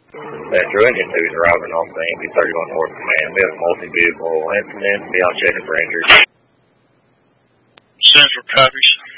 Metro Indian 2 is arriving on scene. B-31 North Command. We have a multi-vehicle incident. Be on check for injuries. Central copies.